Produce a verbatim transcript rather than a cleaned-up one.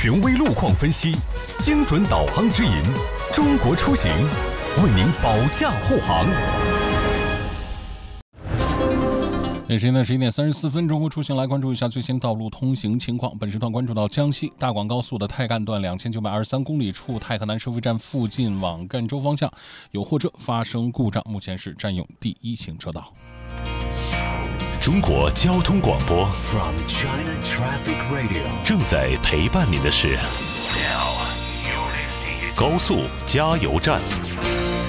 权威路况分析，精准导航指引，中国出行为您保驾护航。 现时间呢十一点三十四分，中国出行来关注一下最新道路通行情况。本时段关注到江西大广高速的太干段两千九百二十三公里处太河南收费站附近往赣州方向有货车发生故障，目前是占用第一行车道。 中国交通广播 From China Traffic Radio 正在陪伴您的是高速加油站。